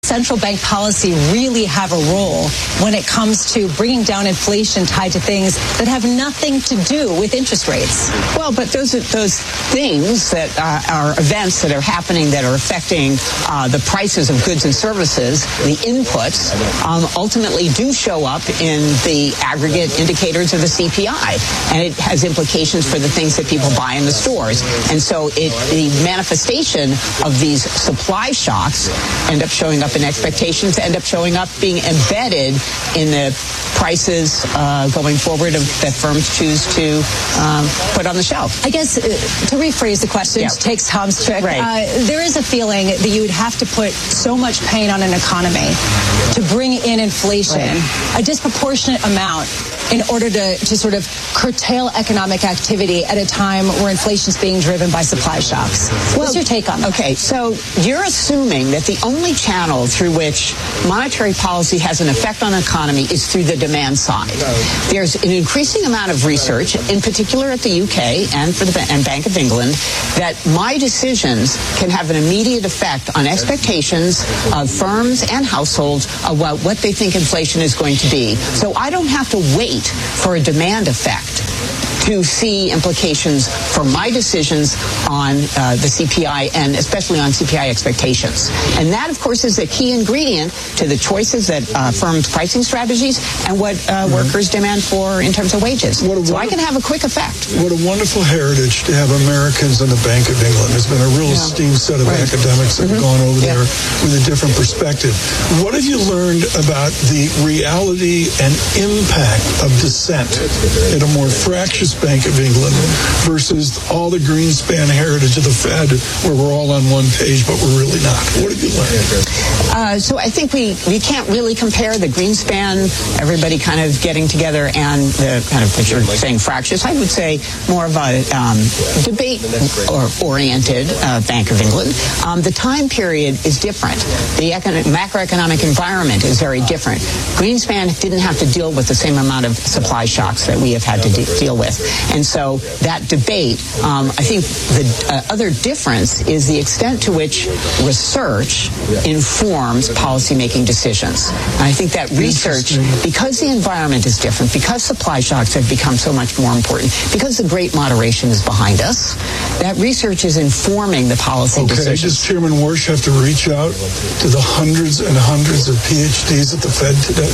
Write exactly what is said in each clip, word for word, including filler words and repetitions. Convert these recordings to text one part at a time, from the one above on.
central bank policy really have a role when it comes to bringing down inflation tied to things that have nothing to do with interest rates? Well, but those are those things that uh, are events that are happening that are affecting uh, the prices of goods and services, the inputs, um, ultimately do show up in the aggregate indicators of the C P I. And it has implications for the things that people buy in the stores. And so it, the manifestation of these supply shocks end up showing up in expectations, end up showing up being embedded in the prices uh, going forward of, that firms choose to um, put on the shelf. I guess uh, to rephrase the question, yeah. to take Tom's trick, right. uh, there is a feeling that you would have to put so much pain on an economy to bring in inflation, right. a disproportionate amount, in order to, to sort of curtail economic activity at a time where inflation is being driven by supply shocks. Well, what's your take on that? Okay, so you're assuming that the only channel through which monetary policy has an effect on the economy is through the demand side. There's an increasing amount of research, in particular at the U K and for the and Bank of England, that my decisions can have an immediate effect on expectations of firms and households about what they think inflation is going to be. So I don't have to wait for a demand effect to see implications for my decisions on uh, the C P I and especially on C P I expectations. And that, of course, is a key ingredient to the choices that uh, firms' pricing strategies and what uh, mm-hmm. workers demand for in terms of wages. So wonder- I can have a quick effect. What a wonderful heritage to have Americans in the Bank of England. There's been a real yeah. esteemed set of right. academics that mm-hmm. have gone over yeah. there with a different perspective. What have you learned about the reality and impact of dissent in a more fractious Bank of England versus all the Greenspan heritage of the Fed, where we're all on one page, but we're really not? What have you learned? Uh, so I think we, we can't really compare the Greenspan, everybody kind of getting together, and the kind of, if you're saying fractious, I would say more of a um, debate or oriented uh, Bank of England. Um, the time period is different. The econ- macroeconomic environment is very different. Greenspan didn't have to deal with the same amount of supply shocks that we have had to de- deal with. And so that debate, um, I think the uh, other difference is the extent to which research informs policymaking decisions. And I think that research, because the environment is different, because supply shocks have become so much more important, because the great moderation is behind us, that research is informing the policy okay, decisions. Does Chairman Warsh have to reach out to the hundreds and hundreds of P H Ds at the Fed today?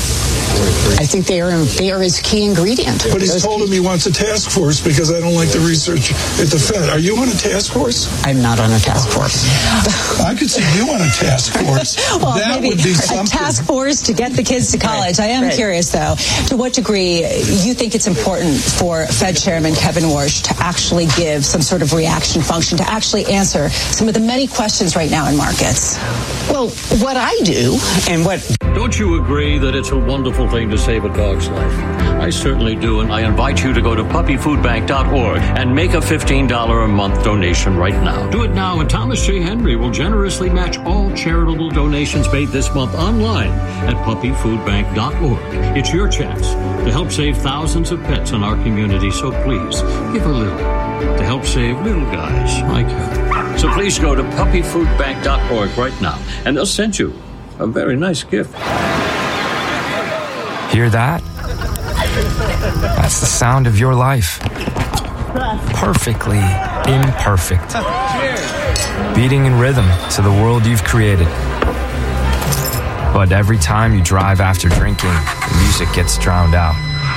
I think they are, they are his key ingredient. But he's Those told him he wants a task force because I don't like the research at the Fed. Are you on a task force? I'm not on a task force. I could see you on a task force. Well, that maybe would be a something. task force to get the kids to college. Right. I am right. curious, though, to what degree you think it's important for Fed Chairman Kevin Warsh to actually give some sort of reaction function, to actually answer some of the many questions right now in markets? Well, what I do and what... Don't you agree that it's a wonderful thing to save a dog's life? I certainly do, and I invite you to go to puppy food bank dot org and make a fifteen dollars a month donation right now. Do it now, and Thomas J. Henry will generously match all charitable donations made this month online at puppy food bank dot org. It's your chance to help save thousands of pets in our community, so please give a little to help save little guys like her. So please go to puppy food bank dot org right now, and they'll send you a very nice gift. Hear that? That's the sound of your life. Perfectly imperfect. Beating in rhythm to the world you've created. But every time you drive after drinking, the music gets drowned out.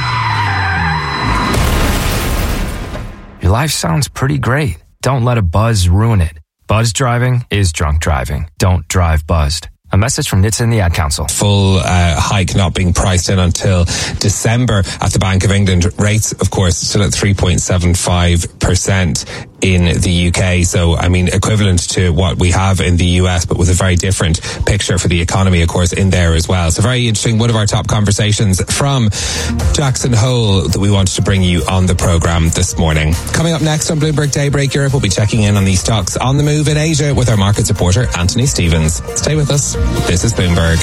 Your life sounds pretty great. Don't let a buzz ruin it. Buzz driving is drunk driving. Don't drive buzzed. A message from N H T S A and the Ad Council. Full uh, hike not being priced in until December at the Bank of England. Rates, of course, still at three point seven five percent in the U K. So, I mean, equivalent to what we have in the U S, but with a very different picture for the economy, of course, in there as well. So very interesting. One of our top conversations from Jackson Hole that we wanted to bring you on the programme this morning. Coming up next on Bloomberg Daybreak Europe, we'll be checking in on these stocks on the move in Asia with our markets reporter, Anthony Stevens. Stay with us. This is Bloomberg.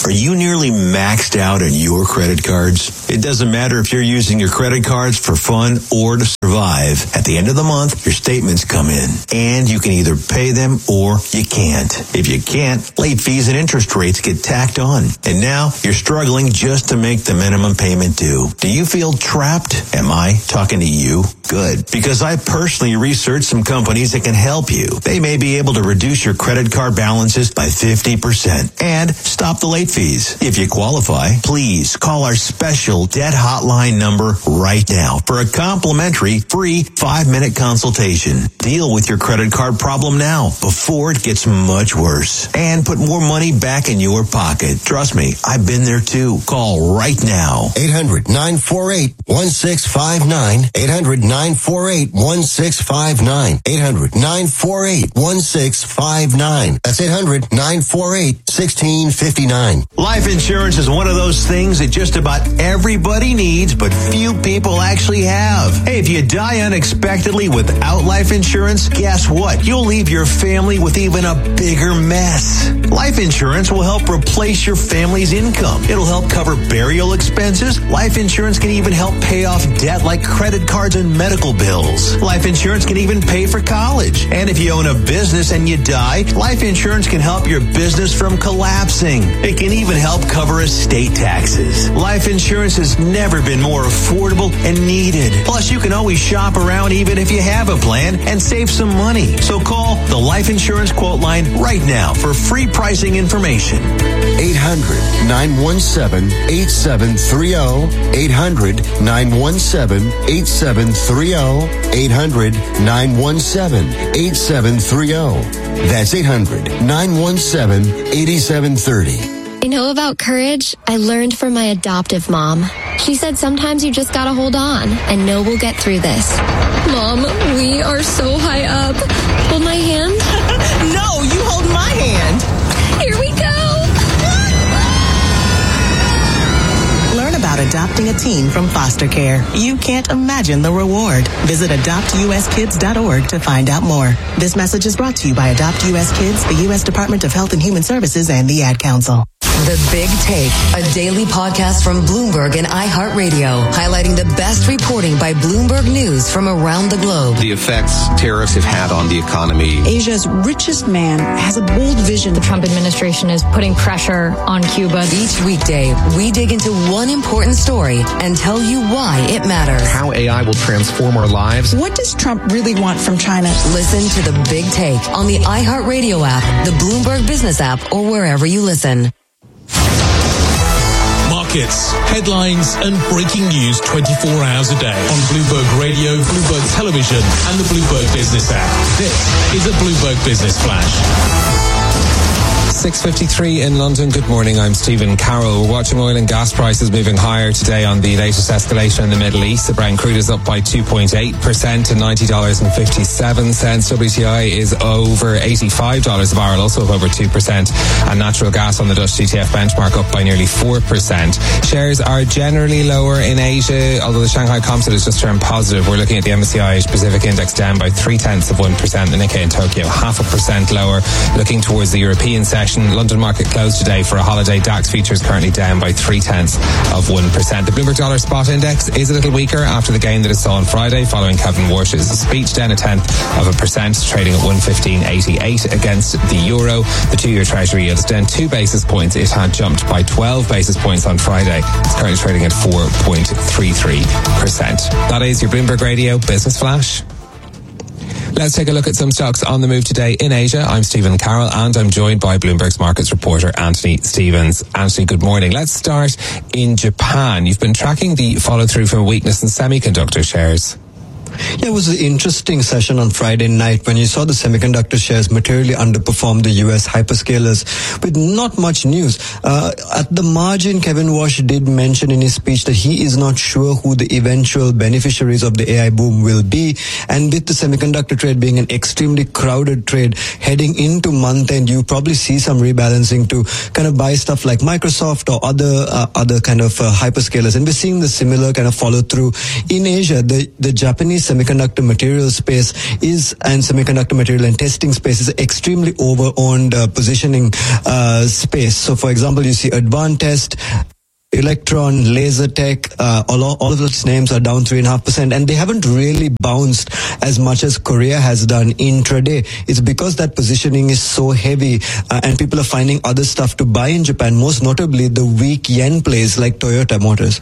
Are you nearly maxed out on your credit cards? It doesn't matter if you're using your credit cards for fun or to survive. At the end of the month, your statements come in, and you can either pay them or you can't. If you can't, late fees and interest rates get tacked on. And now you're struggling just to make the minimum payment due. Do you feel trapped? Am I talking to you? Good. Because I personally researched some companies that can help you. They may be able to reduce your credit card balances by fifty percent and stop the late fees. If you qualify, please call our special debt hotline number right now for a complimentary free five-minute consultation. Deal with your credit card problem now before it gets much worse and put more money back in your pocket. Trust me, I've been there too. Call right now. eight hundred, nine four eight, one six five nine. eight hundred, nine four eight, one six five nine. eight hundred, nine four eight, one six five nine. That's eight hundred, nine four eight, one six five nine. Life insurance is one of those things that just about everybody needs, but few people actually have. Hey, if you die unexpectedly without life insurance, guess what? You'll leave your family with even a bigger mess. Life insurance will help replace your family's income. It'll help cover burial expenses. Life insurance can even help pay off debt like credit cards and medical bills. Life insurance can even pay for college. And if you own a business and you die, life insurance can help your business from collapsing. It can even help cover estate taxes. Life insurance has never been more affordable and needed. Plus, you can always shop around even if you have a plan and save some money. So call the Life Insurance Quote Line right now for free pricing information. eight hundred, nine one seven, eight seven three zero. eight hundred, nine one seven, eight seven three zero. eight hundred, nine one seven, eight seven three zero. That's eight hundred, nine one seven, eight seven three zero. You know about courage? I learned from my adoptive mom. She said sometimes you just gotta hold on and know we'll get through this. Mom, we are so high up. Hold my hand? No, you hold my hand. Here we go. Learn about adopting a teen from foster care. You can't imagine the reward. Visit adopt u s kids dot org to find out more. This message is brought to you by Adopt U S Kids, the U S Department of Health and Human Services, and the Ad Council. The Big Take, a daily podcast from Bloomberg and iHeartRadio, highlighting the best reporting by Bloomberg News from around the globe. The effects tariffs have had on the economy. Asia's richest man has a bold vision. The Trump administration is putting pressure on Cuba. Each weekday, we dig into one important story and tell you why it matters. How A I will transform our lives. What does Trump really want from China? Listen to The Big Take on the iHeartRadio app, the Bloomberg Business app, or wherever you listen. Markets, headlines, and breaking news twenty-four hours a day on Bloomberg Radio, Bloomberg Television, and the Bloomberg Business app. This is a Bloomberg Business Flash. six fifty-three in London. Good morning, I'm Stephen Carroll. We're watching oil and gas prices moving higher today on the latest escalation in the Middle East. The Brent crude is up by two point eight percent to ninety dollars and fifty-seven cents. W T I is over eighty-five dollars a barrel, also up over two percent. And natural gas on the Dutch T T F benchmark up by nearly four percent. Shares are generally lower in Asia, although the Shanghai Composite has just turned positive. We're looking at the M S C I Asia Pacific Index down by three tenths of one percent. The Nikkei in Tokyo half a percent lower. Looking towards the European session, London market closed today for a holiday. DAX futures currently down by three tenths of one percent. The Bloomberg Dollar Spot Index is a little weaker after the gain that it saw on Friday following Kevin Warsh's speech, down a tenth of a percent, trading at one fifteen eighty-eight against the euro. The two-year Treasury yield is down two basis points. It had jumped by twelve basis points on Friday. It's currently trading at four point three three percent. That is your Bloomberg Radio Business Flash. Let's take a look at some stocks on the move today in Asia. I'm Stephen Carroll and I'm joined by Bloomberg's markets reporter Anthony Stevens. Anthony, good morning. Let's start in Japan. You've been tracking the follow-through from weakness in semiconductor shares. Yeah, it was an interesting session on Friday night when you saw the semiconductor shares materially underperform the U S hyperscalers with not much news. Uh, at the margin, Kevin Warsh did mention in his speech that he is not sure who the eventual beneficiaries of the A I boom will be. And with the semiconductor trade being an extremely crowded trade heading into month end, you probably see some rebalancing to kind of buy stuff like Microsoft or other uh, other kind of uh, hyperscalers. And we're seeing the similar kind of follow through in Asia. The, the Japanese semiconductor material space is, and semiconductor material and testing space is extremely over-owned uh, positioning uh, space. So, for example, you see Advantest, Electron, Lasertech, uh, all, all of those names are down three and a half percent, and they haven't really bounced as much as Korea has done intraday. It's because that positioning is so heavy, uh, and people are finding other stuff to buy in Japan, most notably the weak yen plays like Toyota Motors.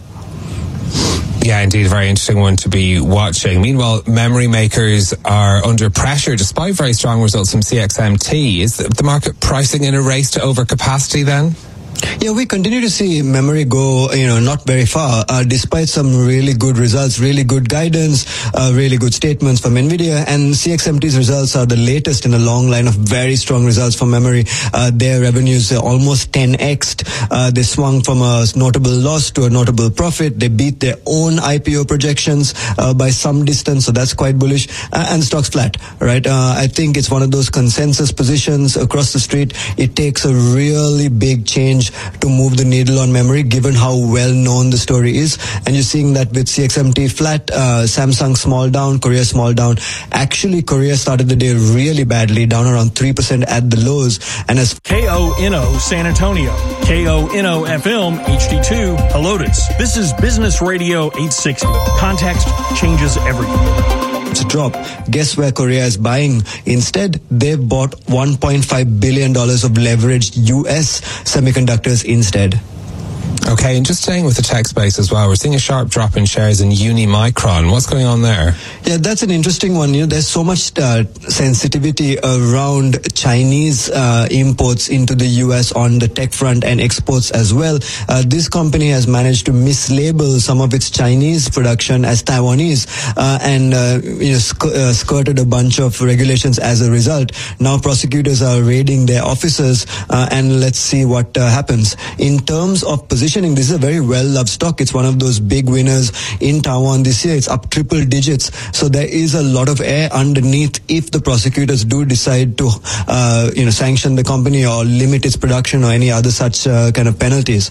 Yeah, indeed, a very interesting one to be watching. Meanwhile, memory makers are under pressure despite very strong results from C X M T. Is the market pricing in a race to overcapacity then? Yeah, we continue to see memory go, you know, not very far, uh, despite some really good results, really good guidance, uh, really good statements from NVIDIA, and C X M T's results are the latest in a long line of very strong results for memory. Uh, their revenues are almost ten x'd. Uh, they swung from a notable loss to a notable profit. They beat their own I P O projections uh, by some distance, so that's quite bullish. Uh, and the stock's flat, right? Uh, I think it's one of those consensus positions across the street. It takes a really big change to move the needle on memory, given how well known the story is. And you're seeing that with C X M T flat, uh, Samsung small down, Korea small down. Actually, Korea started the day really badly, down around three percent at the lows. And as K O N O San Antonio, K O N O F M H D two Helotes. This is Business Radio eight sixty. Context changes everything. To drop. Guess where Korea is buying? Instead, they've bought one point five billion dollars of leveraged U S semiconductors instead. Okay, and just staying with the tech space as well, we're seeing a sharp drop in shares in Unimicron. What's going on there? Yeah, that's an interesting one. You know, there's so much uh, sensitivity around Chinese uh, imports into the U S on the tech front and exports as well. Uh, this company has managed to mislabel some of its Chinese production as Taiwanese uh, and uh, you know, sc- uh, skirted a bunch of regulations as a result. Now prosecutors are raiding their offices uh, and let's see what uh, happens. In terms of position, this is a very well-loved stock. It's one of those big winners in Taiwan this year. It's up triple digits. So there is a lot of air underneath if the prosecutors do decide to, uh, you know, sanction the company or limit its production or any other such uh, kind of penalties.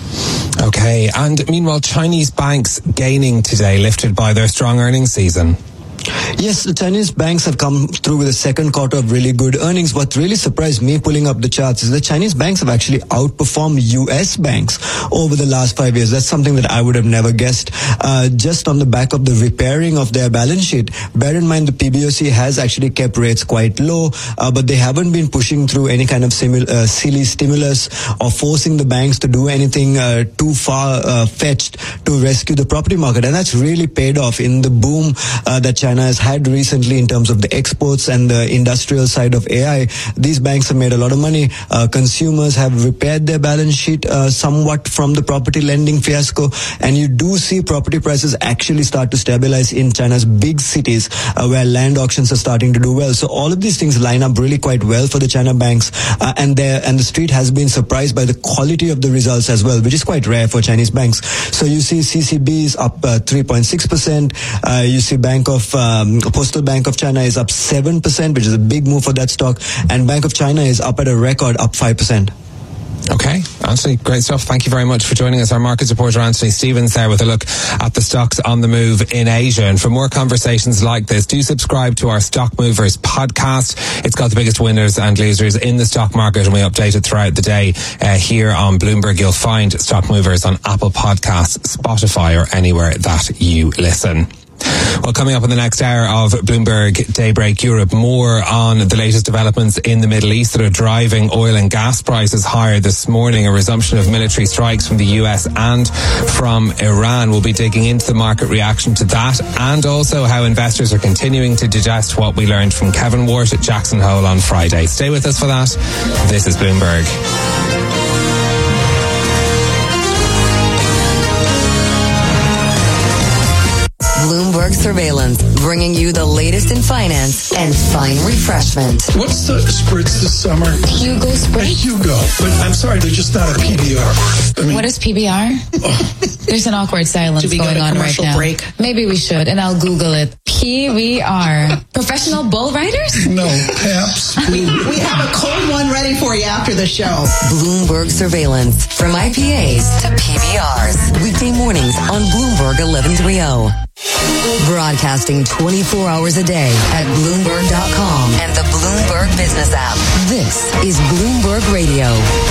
Okay. And meanwhile, Chinese banks gaining today, lifted by their strong earnings season. Yes, the Chinese banks have come through with a second quarter of really good earnings. What really surprised me pulling up the charts is the Chinese banks have actually outperformed U S banks over the last five years. That's something that I would have never guessed. Uh, just on the back of the repairing of their balance sheet. Bear in mind the P B O C has actually kept rates quite low, uh, but they haven't been pushing through any kind of simul- uh, silly stimulus or forcing the banks to do anything uh, too far uh, fetched to rescue the property market. And that's really paid off in the boom uh, that China China has had recently in terms of the exports and the industrial side of A I. These banks have made a lot of money. Uh, consumers have repaired their balance sheet uh, somewhat from the property lending fiasco, and you do see property prices actually start to stabilize in China's big cities uh, where land auctions are starting to do well. So all of these things line up really quite well for the China banks, uh, and there and the street has been surprised by the quality of the results as well, which is quite rare for Chinese banks. So you see C C B is up uh, three point six percent. Uh, you see Bank of um, Postal Bank of China is up seven percent, which is a big move for that stock. And Bank of China is up at a record, up five percent. Okay, Anthony, great stuff. Thank you very much for joining us. Our markets reporter Anthony Stevens there with a look at the stocks on the move in Asia. And for more conversations like this, do subscribe to our Stock Movers podcast. It's got the biggest winners and losers in the stock market, and we update it throughout the day uh, here on Bloomberg. You'll find Stock Movers on Apple Podcasts, Spotify, or anywhere that you listen. Well, coming up in the next hour of Bloomberg Daybreak Europe, more on the latest developments in the Middle East that are driving oil and gas prices higher this morning, a resumption of military strikes from the U S and from Iran. We'll be digging into the market reaction to that, and also how investors are continuing to digest what we learned from Kevin Wart at Jackson Hole on Friday. Stay with us for that. This is Bloomberg. Bloomberg Surveillance, bringing you the latest in finance and fine refreshment. What's the spritz this summer? Hugo Spritz? Hugo, but I'm sorry, they're just not a P B R. I mean, what is P B R? Oh. There's an awkward silence Should we going go to on right commercial now. Break? Maybe we should, and I'll Google it. Here we are. Professional bull riders? No, Paps. We, we have a cold one ready for you after the show. Bloomberg Surveillance, from I P As to P V Rs. Weekday mornings on Bloomberg eleven thirty. Broadcasting twenty-four hours a day at Bloomberg dot com and the Bloomberg Business app. This is Bloomberg Radio.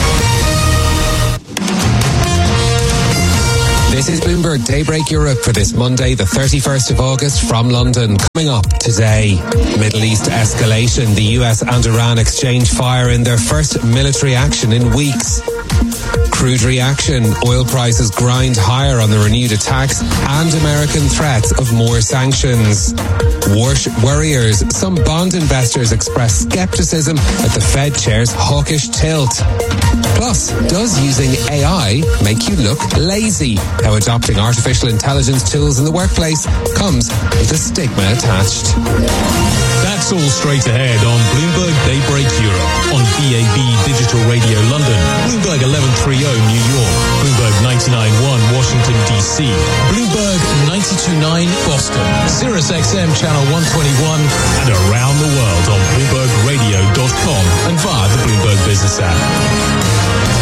This is Bloomberg Daybreak Europe for this Monday, the thirty-first of August from London. Coming up today, Middle East escalation. The U S and Iran exchange fire in their first military action in weeks. Crude reaction. Oil prices grind higher on the renewed attacks and American threats of more sanctions. War worriers. Some bond investors express skepticism at the Fed chair's hawkish tilt. Plus, does using A I make you look lazy? How adopting artificial intelligence tools in the workplace comes with a stigma attached. That's all straight ahead on Bloomberg Daybreak Europe, on B A B Digital Radio London, Bloomberg eleven thirty New York, Bloomberg ninety-nine point one Washington D C, Bloomberg ninety-two point nine Boston, Sirius X M Channel one twenty-one, and around the world on Bloomberg Radio dot com and via the Bloomberg Business app.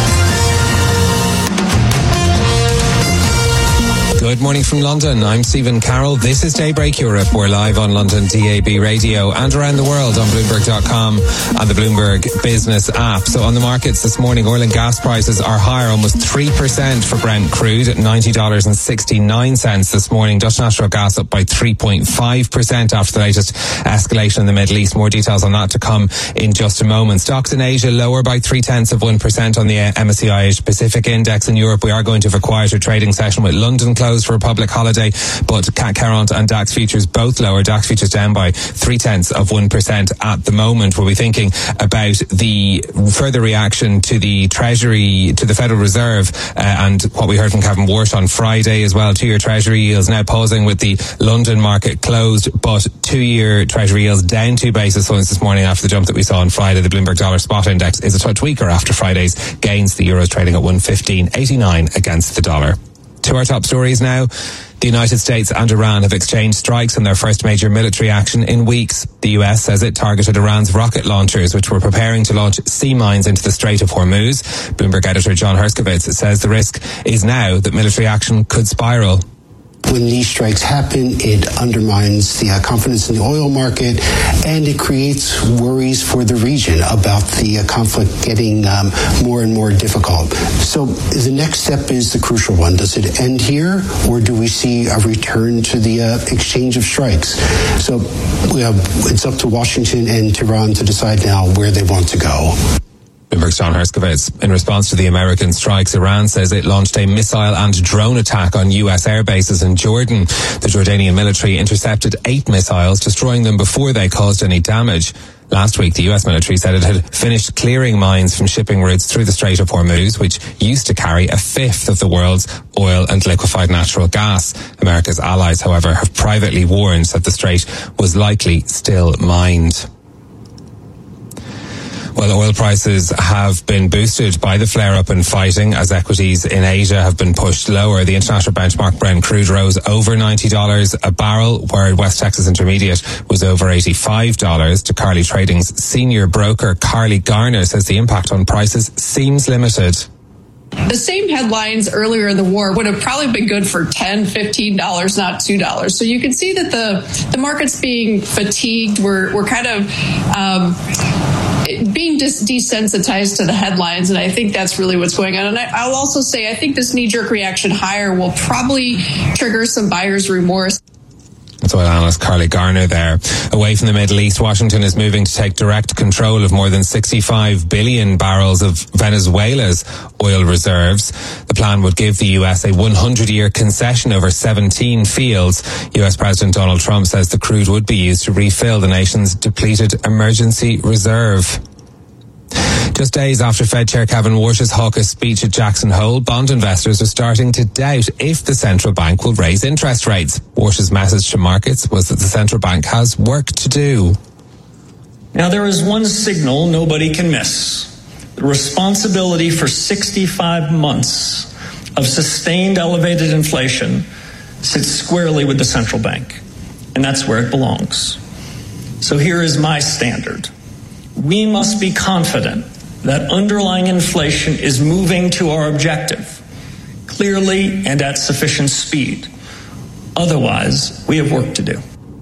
Good morning from London. I'm Stephen Carroll. This is Daybreak Europe. We're live on London D A B Radio and around the world on Bloomberg dot com and the Bloomberg Business app. So on the markets this morning, oil and gas prices are higher, almost three percent for Brent crude at ninety dollars and sixty-nine cents this morning. Dutch Natural Gas up by three point five percent after the latest escalation in the Middle East. More details on that to come in just a moment. Stocks in Asia lower by three tenths of one percent on the M S C I Asia Pacific Index. In Europe, we are going to have a quieter trading session with London closed for a public holiday, but C A C Quarante and DAX futures both lower. DAX futures down by three tenths of one percent at the moment. We'll be thinking about the further reaction to the Treasury, to the Federal Reserve, uh, and what we heard from Kevin Warsh on Friday as well. Two-year Treasury yields now pausing with the London market closed, but two-year Treasury yields down two basis points this morning after the jump that we saw on Friday. The Bloomberg Dollar Spot Index is a touch weaker after Friday's gains. The Euro's trading at one fifteen eighty-nine against the dollar. To our top stories now. The United States and Iran have exchanged strikes in their first major military action in weeks. The U S says it targeted Iran's rocket launchers, which were preparing to launch sea mines into the Strait of Hormuz. Bloomberg editor John Herskovitz says the risk is now that military action could spiral. When these strikes happen, it undermines the uh, confidence in the oil market, and it creates worries for the region about the uh, conflict getting um, more and more difficult. So the next step is the crucial one. Does it end here, or do we see a return to the uh, exchange of strikes? So we have, it's up to Washington and Tehran to decide now where they want to go. Bloomberg's John Herskovitz. In response to the American strikes, Iran says it launched a missile and drone attack on U S air bases in Jordan. The Jordanian military intercepted eight missiles, destroying them before they caused any damage. Last week, the U S military said it had finished clearing mines from shipping routes through the Strait of Hormuz, which used to carry a fifth of the world's oil and liquefied natural gas. America's allies, however, have privately warned that the strait was likely still mined. Well, oil prices have been boosted by the flare-up in fighting as equities in Asia have been pushed lower. The international benchmark Brent crude rose over ninety dollars a barrel, where West Texas Intermediate was over eighty-five dollars. To Carly Trading's senior broker, Carly Garner, says the impact on prices seems limited. The same headlines earlier in the war would have probably been good for ten dollars, fifteen dollars, not two dollars. So you can see that the, the market's being fatigued. We're, we're kind of um, being dis- desensitized to the headlines, and I think that's really what's going on. And I, I'll also say I think this knee-jerk reaction higher will probably trigger some buyer's remorse. That's oil analyst Carly Garner there. Away from the Middle East, Washington is moving to take direct control of more than sixty-five billion barrels of Venezuela's oil reserves. The plan would give the U S a one hundred year concession over seventeen fields. U S President Donald Trump says the crude would be used to refill the nation's depleted emergency reserve. Just days after Fed Chair Kevin Warsh's hawkish speech at Jackson Hole, bond investors are starting to doubt if the central bank will raise interest rates. Warsh's message to markets was that the central bank has work to do. Now, there is one signal nobody can miss. The responsibility for sixty-five months of sustained elevated inflation sits squarely with the central bank. and that's where it belongs. So here is my standard. We must be confident that underlying inflation is moving to our objective, clearly and at sufficient speed. Otherwise, we have work to do.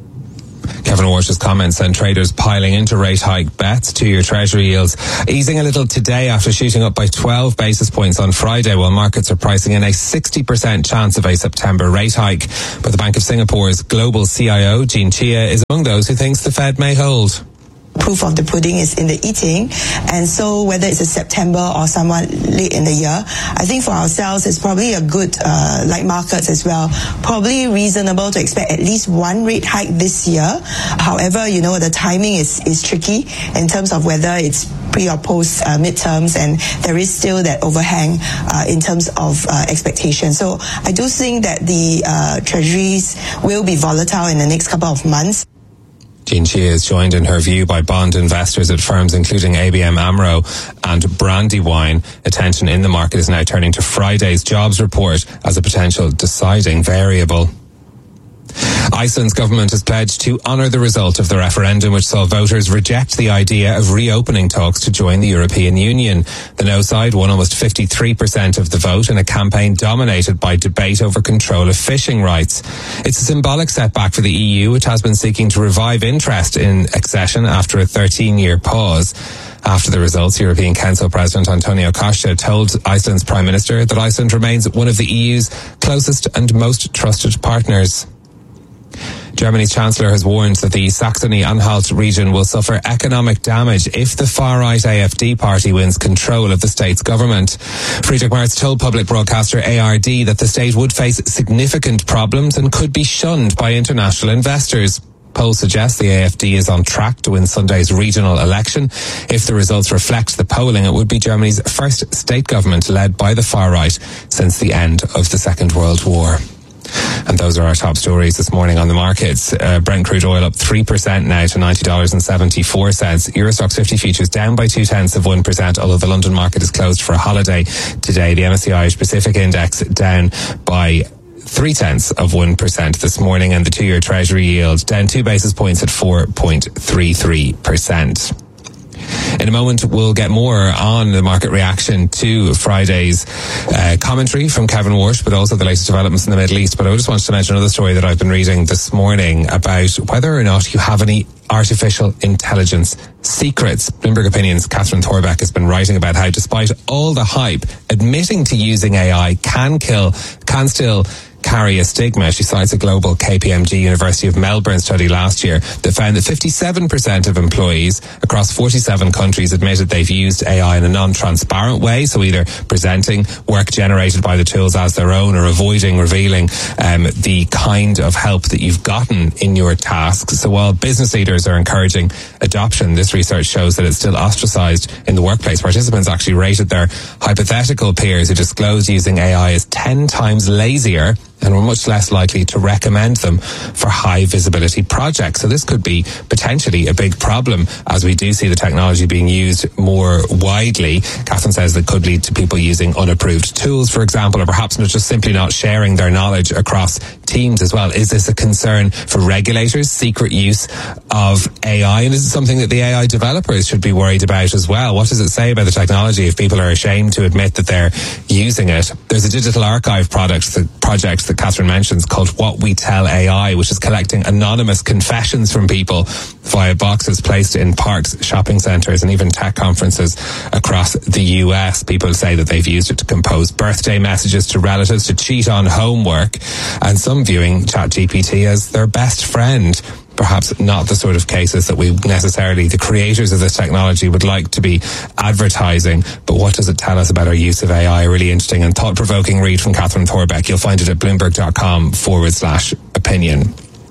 Kevin Walsh's comments and traders piling into rate hike bets. Two-year Treasury yields easing a little today after shooting up by twelve basis points on Friday, while markets are pricing in a sixty percent chance of a September rate hike. But the Bank of Singapore's global C I O, Jean Chia, is among those who thinks the Fed may hold. Proof of the pudding is in the eating, and so whether it's a September or somewhat late in the year, I think for ourselves it's probably a good, uh, like markets as well, probably reasonable to expect at least one rate hike this year. However, you know, the timing is, is tricky in terms of whether it's pre or post uh, midterms, and there is still that overhang uh, in terms of uh, expectations. So I do think that the uh, treasuries will be volatile in the next couple of months. Jean Chia is joined in her view by bond investors at firms including A B M AMRO and Brandywine. Attention in the market is now turning to Friday's jobs report as a potential deciding variable. Iceland's government has pledged to honour the result of the referendum which saw voters reject the idea of reopening talks to join the European Union. The no side won almost fifty-three percent of the vote in a campaign dominated by debate over control of fishing rights. It's a symbolic setback for the E U, which has been seeking to revive interest in accession after a thirteen-year pause. After the results, European Council President Antonio Costa told Iceland's Prime Minister that Iceland remains one of the E U's closest and most trusted partners. Germany's Chancellor has warned that the Saxony-Anhalt region will suffer economic damage if the far-right A F D party wins control of the state's government. Friedrich Merz told public broadcaster A R D that the state would face significant problems and could be shunned by international investors. Polls suggest the A F D is on track to win Sunday's regional election. If the results reflect the polling, it would be Germany's first state government led by the far-right since the end of the Second World War. And those are our top stories this morning on the markets. Uh, Brent crude oil up three percent now to ninety dollars and seventy-four cents. Eurostoxx fifty futures down by two tenths of one percent, although the London market is closed for a holiday today. The M S C I Irish Pacific Index down by three tenths of one percent this morning, and the two-year Treasury yield down two basis points at four point three three percent. In a moment, we'll get more on the market reaction to Friday's uh, commentary from Kevin Walsh, but also the latest developments in the Middle East. But I just wanted to mention another story that I've been reading this morning about whether or not you have any artificial intelligence secrets. Bloomberg Opinion's Catherine Thorbeck has been writing about how, despite all the hype, admitting to using A I can kill, can still carry a stigma. She cites a global K P M G University of Melbourne study last year that found that fifty-seven percent of employees across forty-seven countries admitted they've used A I in a non-transparent way, so either presenting work generated by the tools as their own or avoiding revealing um, the kind of help that you've gotten in your tasks. So while business leaders are encouraging adoption, this research shows that it's still ostracized in the workplace. Participants actually rated their hypothetical peers who disclosed using A I as ten times lazier and were much less likely to recommend them for high visibility projects. So this could be potentially a big problem as we do see the technology being used more widely. Catherine says that could lead to people using unapproved tools, for example, or perhaps not just simply not sharing their knowledge across teams as well. Is this a concern for regulators, secret use of A I? And is it something that the A I developers should be worried about as well? What does it say about the technology if people are ashamed to admit that they're using it? There's a digital archive product, the project that Catherine mentions called What We Tell A I, which is collecting anonymous confessions from people via boxes placed in parks, shopping centres and even tech conferences across the U S. People say that they've used it to compose birthday messages to relatives, to cheat on homework, and some viewing ChatGPT as their best friend. Perhaps not the sort of cases that we necessarily, the creators of this technology, would like to be advertising. But what does it tell us about our use of A I? A really interesting and thought-provoking read from Catherine Thorbeck. You'll find it at bloomberg.com forward slash opinion.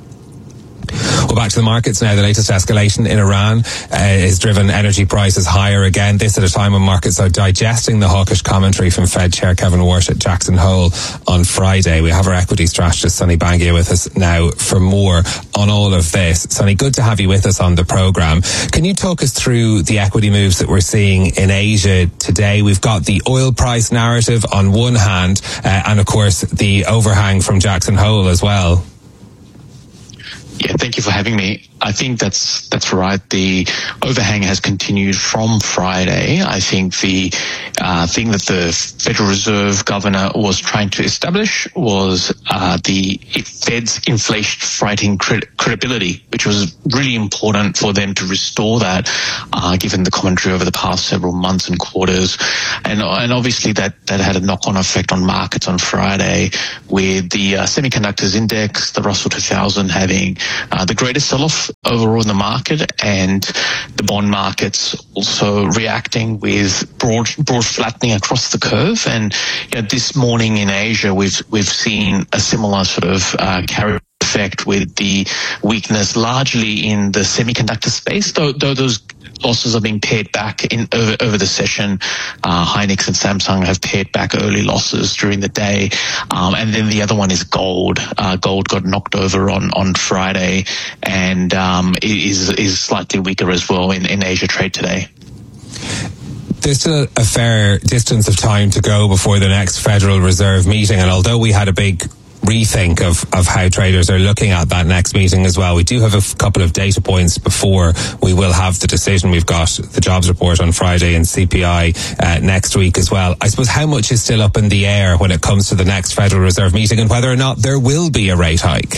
Well, back to the markets now. The latest escalation in Iran uh, has driven energy prices higher again. This at a time when markets are digesting the hawkish commentary from Fed Chair Kevin Walsh at Jackson Hole on Friday. We have our equity strategist Sonny Bangia with us now for more on all of this. Sonny, good to have you with us on the programme. Can you talk us through the equity moves that we're seeing in Asia today? We've got the oil price narrative on one hand, uh, and of course the overhang from Jackson Hole as well. Yeah, thank you for having me. I think that's that's right. The overhang has continued from Friday. I think the uh, thing that the Federal Reserve Governor was trying to establish was uh, the Fed's inflation fighting cred- credibility, which was really important for them to restore that, uh, given the commentary over the past several months and quarters. And, and obviously that, that had a knock-on effect on markets on Friday, with the uh, semiconductors index, the Russell two thousand, having uh, the greatest sell-off overall in the market, and the bond markets also reacting with broad broad flattening across the curve. And you know, this morning in Asia, we've we've seen a similar sort of uh, carry effect, with the weakness largely in the semiconductor space, though, though those losses are being pared back in over, over the session. Uh, Hynix and Samsung have pared back early losses during the day. Um, and then the other one is gold. Uh, gold got knocked over on, on Friday, and um, is is slightly weaker as well in, in Asia trade today. There's still a fair distance of time to go before the next Federal Reserve meeting, and although we had a big rethink of, of how traders are looking at that next meeting as well, we do have a f- couple of data points before we will have the decision. We've got the jobs report on Friday and C P I uh, next week as well. I suppose how much is still up in the air when it comes to the next Federal Reserve meeting, and whether or not there will be a rate hike?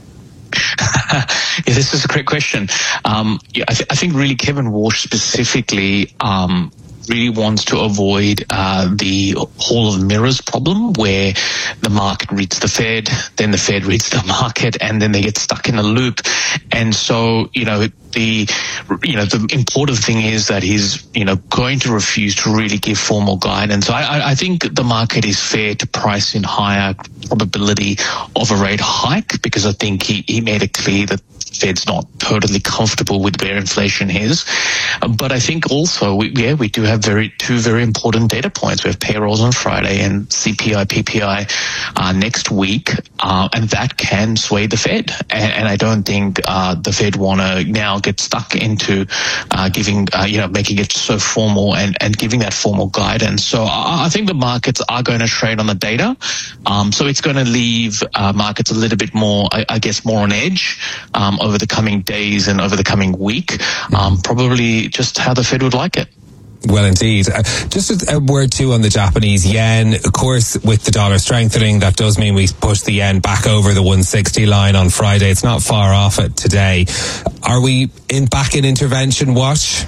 Yeah, this is a great question. Um, yeah, I, th- I think really Kevin Walsh specifically um, really wants to avoid uh, the Hall of Mirrors problem, where the market reads the Fed, then the Fed reads the market, and then they get stuck in a loop. And so, you know, the you know the important thing is that he's you know going to refuse to really give formal guidance. So I, I think the market is fair to price in higher probability of a rate hike, because I think he, he made it clear that Fed's not totally comfortable with where inflation is. But I think also, we, yeah, we do have very two very important data points. We have payrolls on Friday and C P I, P P I uh, next week, uh, and that can sway the Fed. And, and I don't think uh, the Fed want to now get stuck into uh, giving, uh, you know, making it so formal and, and giving that formal guidance. So I, I think the markets are going to trade on the data. Um, so it's going to leave uh, markets a little bit more, I, I guess, more on edge um, over the coming days and over the coming week. Um, probably just how the Fed would like it. Well, indeed. Uh, just a, a word too on the Japanese yen. Of course, with the dollar strengthening, that does mean we push the yen back over the one sixty line on Friday. It's not far off it today. Are we in back in intervention watch?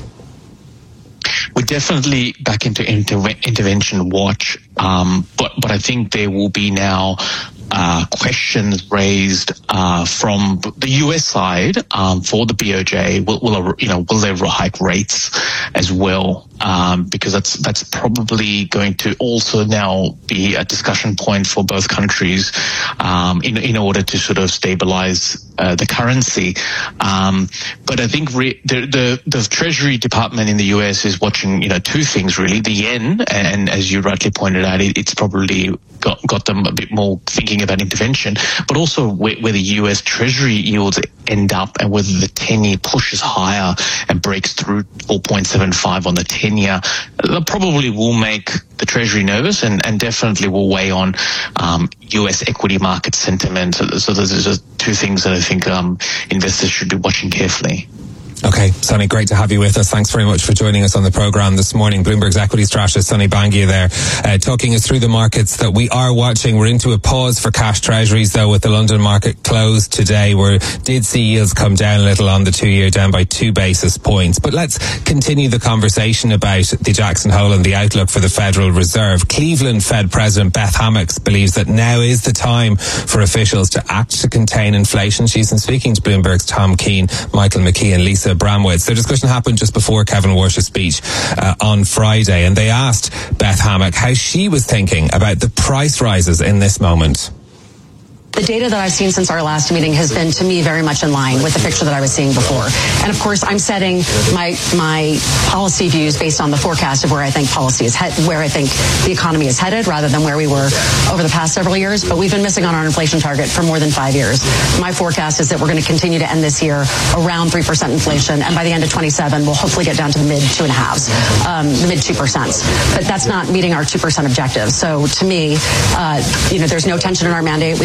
We're definitely back into interve- intervention watch, um, but but I think there will be now uh, questions raised uh, from the U S side um, for the B O J. Will, will you know will they hike rates as well? Um, because that's that's probably going to also now be a discussion point for both countries um, in in order to sort of stabilize uh, the currency. Um, but I think re- the, the the Treasury Department in the U S is watching, you know, two things really: the yen, and as you rightly pointed out, it, it's probably got got them a bit more thinking about intervention, but also where, where the U S Treasury yields end up, and whether the ten-year pushes higher and breaks through four point seven five on the ten-year, that probably will make the Treasury nervous, and, and definitely will weigh on um, U S equity market sentiment. So, so those are just two things that I think um, investors should be watching carefully. Okay, Sonny, great to have you with us. Thanks very much for joining us on the programme this morning. Bloomberg's equity strategist, Sonny Bangia there, uh, talking us through the markets that we are watching. We're into a pause for cash treasuries, though, with the London market closed today. We did see yields come down a little on the two-year, down by two basis points. But let's continue the conversation about the Jackson Hole and the outlook for the Federal Reserve. Cleveland Fed President Beth Hammocks believes that now is the time for officials to act to contain inflation. She's been speaking to Bloomberg's Tom Keene, Michael McKee and Lisa Bramwitz. The discussion happened just before Kevin Walsh's speech uh, on Friday, and they asked Beth Hammock how she was thinking about the price rises in this moment. The data that I've seen since our last meeting has been, to me, very much in line with the picture that I was seeing before. And of course, I'm setting my my policy views based on the forecast of where I think policy is head, where I think the economy is headed, rather than where we were over the past several years. But we've been missing on our inflation target for more than five years. My forecast is that we're going to continue to end this year around three percent inflation, and by the end of twenty-seven, we'll hopefully get down to the mid two and a halves, um, the mid two percent. But that's not meeting our two percent objective. So to me, uh, you know, there's no tension in our mandate. We've got an employment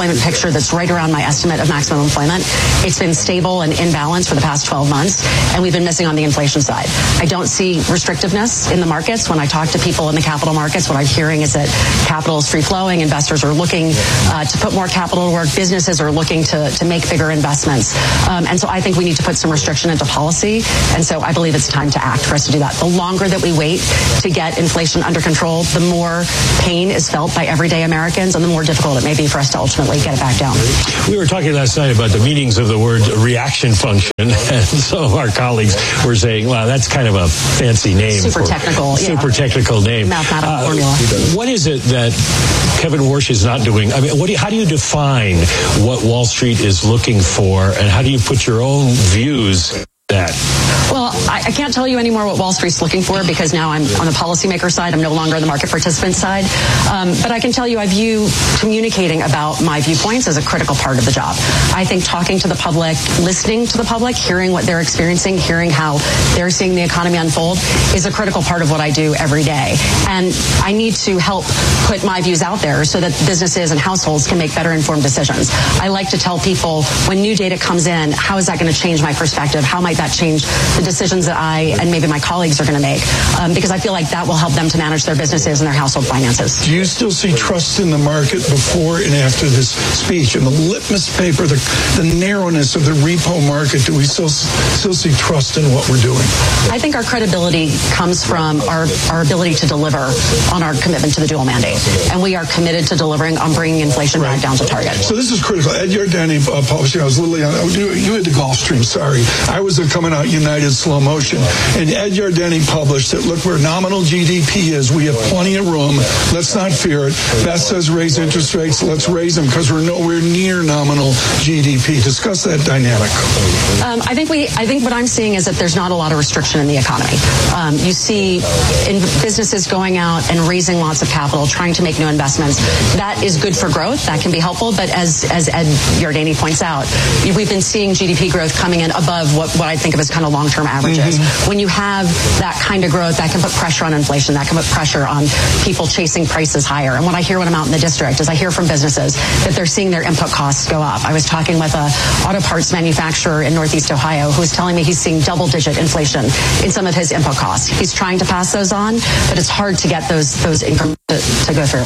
employment picture that's right around my estimate of maximum employment. It's been stable and in balance for the past twelve months, and we've been missing on the inflation side. I don't see restrictiveness in the markets. When I talk to people in the capital markets, what I'm hearing is that capital is free-flowing. Investors are looking uh, to put more capital to work. Businesses are looking to, to make bigger investments. Um, and so I think we need to put some restriction into policy. And so I believe it's time to act for us to do that. The longer that we wait to get inflation under control, the more pain is felt by everyday Americans and the more difficult it may be for us to ultimately get it back down. We were talking last night about the meanings of the word reaction function, and some of our colleagues were saying, wow, that's kind of a fancy name. Super for, technical. Super yeah. technical name. Mathematical uh, formula. What is it that Kevin Warsh is not doing? I mean, what do you, how do you define what Wall Street is looking for, and how do you put your own views that? Well, I, I can't tell you anymore what Wall Street's looking for because now I'm on the policymaker side. I'm no longer on the market participant side. Um, but I can tell you I view communicating about my viewpoints as a critical part of the job. I think talking to the public, listening to the public, hearing what they're experiencing, hearing how they're seeing the economy unfold is a critical part of what I do every day. And I need to help put my views out there so that businesses and households can make better informed decisions. I like to tell people when new data comes in, how is that going to change my perspective? How might that change the decisions that I and maybe my colleagues are going to make? Um, because I feel like that will help them to manage their businesses and their household finances. Do you still see trust in the market before and after this speech? And the litmus paper, the, the narrowness of the repo market, do we still still see trust in what we're doing? I think our credibility comes from our, our ability to deliver on our commitment to the dual mandate. And we are committed to delivering on bringing inflation right. back down to target. So this is critical. Ed Yardeni uh, publishing, I was literally on, you, you had the Gulfstream, sorry. I was uh, coming out United slow motion. And Ed Yardeni published that, look, where nominal G D P is, we have plenty of room. Let's not fear it. Beth says raise interest rates. Let's raise them because we're nowhere near nominal G D P. Discuss that dynamic. Um, I think we. I think what I'm seeing is that there's not a lot of restriction in the economy. Um, you see in businesses going out and raising lots of capital, trying to make new investments. That is good for growth. That can be helpful. But as as Ed Yardeni points out, we've been seeing G D P growth coming in above what, what I think of as kind of long-term averages. Mm-hmm. When you have that kind of growth, that can put pressure on inflation. That can put pressure on people chasing prices higher. And what I hear when I'm out in the district is I hear from businesses that they're seeing their input costs go up. I was talking with a auto parts manufacturer in Northeast Ohio who was telling me he's seeing double-digit inflation in some of his input costs. He's trying to pass those on, but it's hard to get those those increments to, to go through.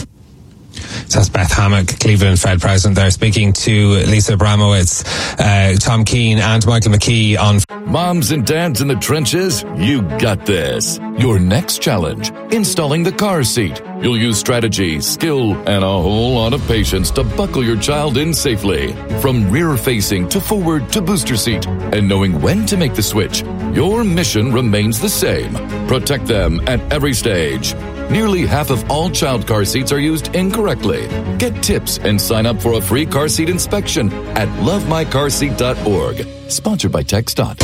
So that's Beth Hammack, Cleveland Fed President there, speaking to Lisa Abramowitz, uh, Tom Keane and Michael McKee on... Moms and dads in the trenches, you got this. Your next challenge, installing the car seat. You'll use strategy, skill, and a whole lot of patience to buckle your child in safely. From rear-facing to forward to booster seat. And knowing when to make the switch, your mission remains the same. Protect them at every stage. Nearly half of all child car seats are used incorrectly. Get tips and sign up for a free car seat inspection at love my car seat dot org. Sponsored by TxDOT.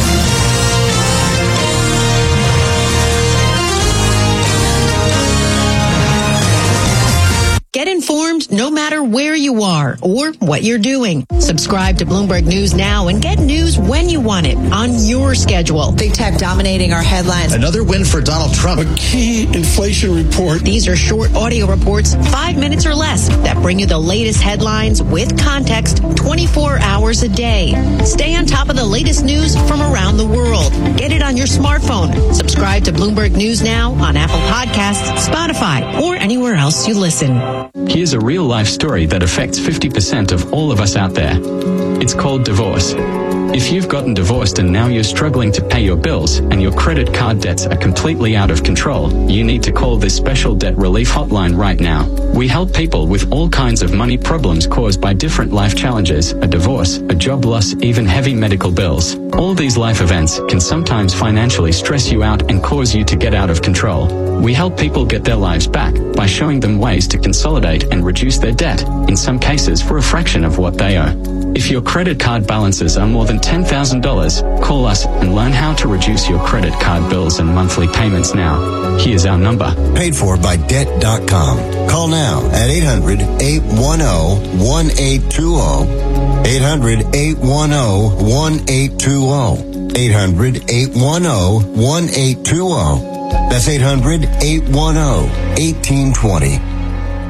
Get informed no matter where you are or what you're doing. Subscribe to Bloomberg News now and get news when you want it on your schedule. Big tech dominating our headlines. Another win for Donald Trump. A key inflation report. These are short audio reports, five minutes or less, that bring you the latest headlines with context twenty-four hours a day. Stay on top of the latest news from around the world. Get it on your smartphone. Subscribe to Bloomberg News now on Apple Podcasts, Spotify, or anywhere else you listen. Here's a real-life story that affects fifty percent of all of us out there. It's called divorce. If you've gotten divorced and now you're struggling to pay your bills and your credit card debts are completely out of control, you need to call this special debt relief hotline right now. We help people with all kinds of money problems caused by different life challenges, a divorce, a job loss, even heavy medical bills. All these life events can sometimes financially stress you out and cause you to get out of control. We help people get their lives back by showing them ways to consolidate and reduce their debt, in some cases for a fraction of what they owe. If your credit card balances are more than ten thousand dollars, call us and learn how to reduce your credit card bills and monthly payments now. Here's our number. Paid for by debt dot com. Call now at eight hundred, eight one zero, one eight two zero. eight hundred, eight one zero, one eight two zero. eight hundred, eight one zero, one eight two zero. That's eight hundred, eight one zero, one eight two zero.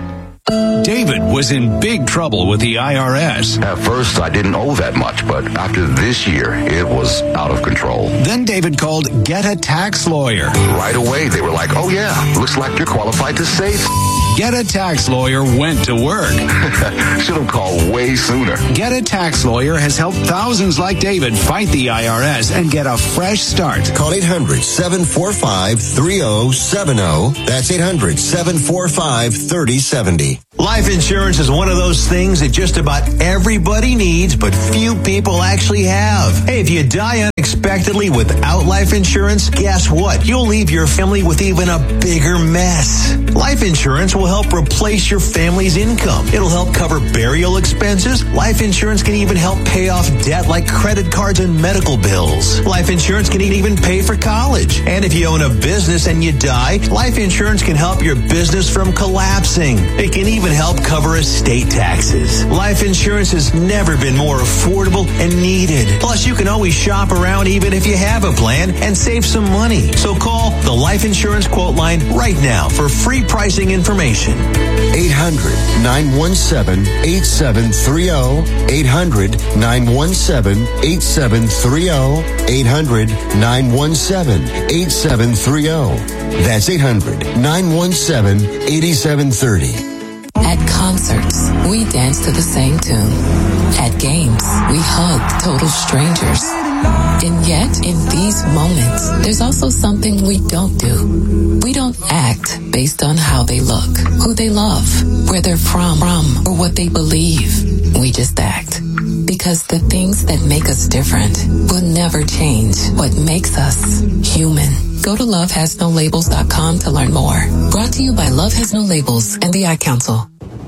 David was in big trouble with the I R S. At first, I didn't owe that much, but after this year, it was out of control. Then David called Get a Tax Lawyer. Right away, they were like, oh yeah, looks like you're qualified to save. Get a Tax Lawyer went to work. Should have called way sooner. Get a Tax Lawyer has helped thousands like David fight the I R S and get a fresh start. Call eight hundred, seven four five, three oh seven oh. That's eight hundred, seven four five, three oh seven oh. Life insurance is one of those things that just about everybody needs, but few people actually have. Hey, if you die unexpectedly without life insurance, guess what? You'll leave your family with even a bigger mess. Life insurance will help replace your family's income. It'll help cover burial expenses. Life insurance can even help pay off debt like credit cards and medical bills. Life insurance can even pay for college. And if you own a business and you die, life insurance can help your business from collapsing. It can even help cover estate taxes. Life insurance has never been more affordable and needed. Plus, you can always shop around even if you have a plan and save some money. So call the Life Insurance Quote Line right now for free pricing information. eight hundred, nine one seven, eight seven three oh. eight hundred, nine one seven, eight seven three oh. eight hundred, nine one seven, eight seven three oh. That's eight hundred, nine one seven, eight seven three oh. At concerts, we dance to the same tune. At games, we hug total strangers. And yet, in these moments, there's also something we don't do. We don't act based on how they look, who they love, where they're from, from, or what they believe. We just act. Because the things that make us different will never change what makes us human. Go to love has no labels dot com to learn more. Brought to you by Love Has No Labels and the Ad Council.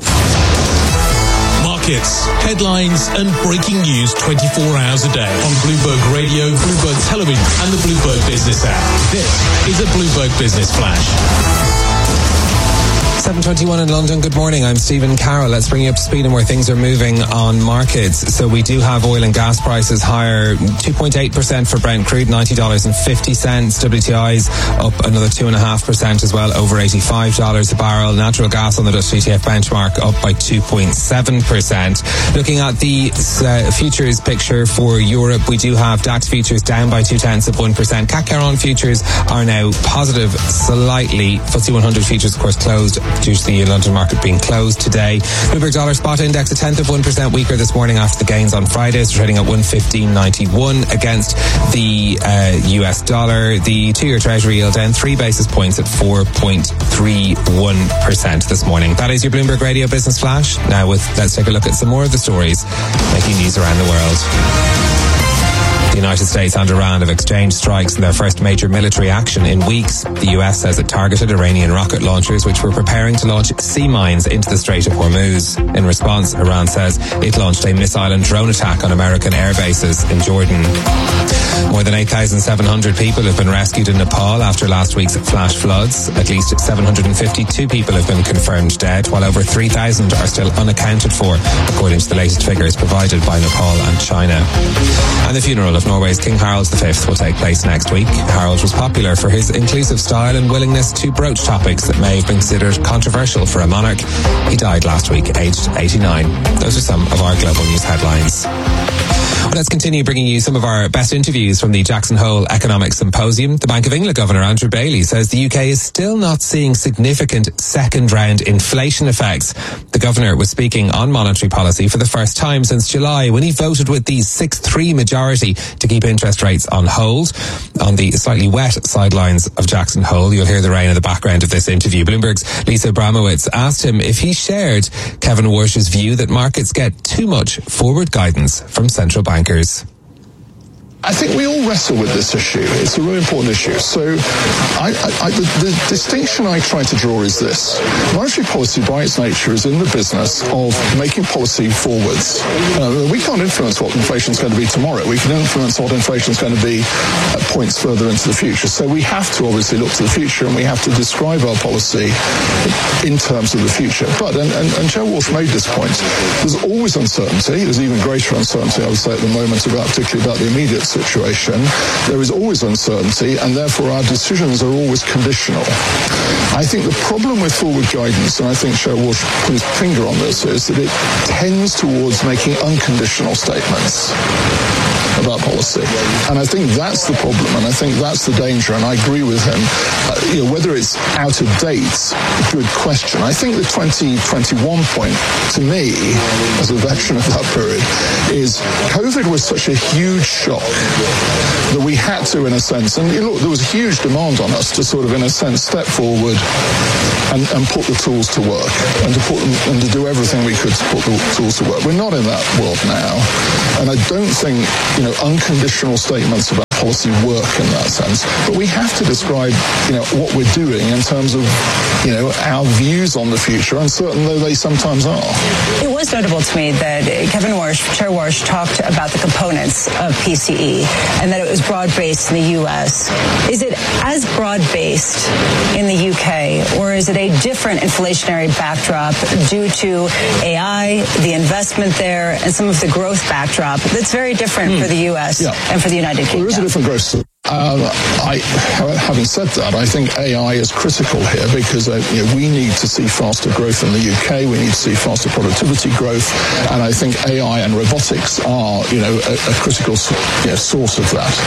Markets, headlines, and breaking news twenty-four hours a day on Bloomberg Radio, Bloomberg Television, and the Bloomberg Business app. This is a Bloomberg Business Flash. seven twenty-one in London. Good morning. I'm Stephen Carroll. Let's bring you up to speed on where things are moving on markets. So we do have oil and gas prices higher, two point eight percent for Brent crude, ninety dollars and fifty cents. W T I's up another two point five percent as well, over eighty-five dollars a barrel. Natural gas on the Dutch T T F benchmark up by two point seven percent. Looking at the uh, futures picture for Europe, we do have DAX futures down by two tenths of one percent. C A C Caron futures are now positive slightly. F T S E one hundred futures, of course, closed due to the London market being closed today. Bloomberg dollar spot index a tenth of one percent weaker this morning after the gains on Friday. It's trading at one fifteen ninety-one against the uh, U S dollar. The two-year treasury yield down three basis points at four point three one percent this morning. That is your Bloomberg Radio Business Flash. Now with, let's take a look at some more of the stories making news around the world. The United States and Iran have exchanged strikes in their first major military action in weeks. The U S says it targeted Iranian rocket launchers which were preparing to launch sea mines into the Strait of Hormuz. In response, Iran says it launched a missile and drone attack on American air bases in Jordan. More than eight thousand seven hundred people have been rescued in Nepal after last week's flash floods. At least seven hundred fifty-two people have been confirmed dead, while over three thousand are still unaccounted for, according to the latest figures provided by Nepal and China. And the funeral of Norway's King Harald the Fifth will take place next week. Harald was popular for his inclusive style and willingness to broach topics that may have been considered controversial for a monarch. He died last week, aged eighty-nine. Those are some of our global news headlines. Well, let's continue bringing you some of our best interviews from the Jackson Hole Economic Symposium. The Bank of England Governor Andrew Bailey says the U K is still not seeing significant second-round inflation effects. The Governor was speaking on monetary policy for the first time since July when he voted with the six three majority to keep interest rates on hold. On the slightly wet sidelines of Jackson Hole, you'll hear the rain in the background of this interview. Bloomberg's Lisa Abramowitz asked him if he shared Kevin Warsh's view that markets get too much forward guidance from central bankers. I think we all wrestle with this issue. It's a really important issue. So I, I, I, the, the distinction I try to draw is this. Monetary policy, by its nature, is in the business of making policy forwards. Uh, we can't influence what inflation is going to be tomorrow. We can influence what inflation is going to be at points further into the future. So we have to obviously look to the future, and we have to describe our policy in terms of the future. But, and, and, and Joe Walsh made this point, there's always uncertainty. There's even greater uncertainty, I would say, at the moment, about particularly about the immediate situation. There is always uncertainty, and therefore our decisions are always conditional. I think the problem with forward guidance, and I think Chair Walsh put his finger on this, is that it tends towards making unconditional statements about policy. And I think that's the problem, and I think that's the danger, and I agree with him. Uh, you know, whether it's out of date, good question. I think the twenty twenty-one point, to me, as a veteran of that period, is COVID was such a huge shock that we had to, in a sense, and you know, look, there was a huge demand on us to sort of, in a sense, step forward and, and put the tools to work, and to put them, and to do everything we could to put the tools to work. We're not in that world now, and I don't think, you know, unconditional statements about policy work in that sense. But we have to describe, you know, what we're doing in terms of, you know, our views on the future, uncertain though they sometimes are. It was notable to me that Kevin Warsh, Chair Warsh, talked about the components of P C E and that it was broad-based in the U S. Is it as broad-based in the U K, or is it a different inflationary backdrop due to A I, the investment there, and some of the growth backdrop that's very different mm. for the U S yeah. and for the United Kingdom? Well, there is a different growth. Um, I, having said that, I think A I is critical here because uh, you know, we need to see faster growth in the U K. We need to see faster productivity growth, and I think A I and robotics are, you know, a, a critical you know, source of that.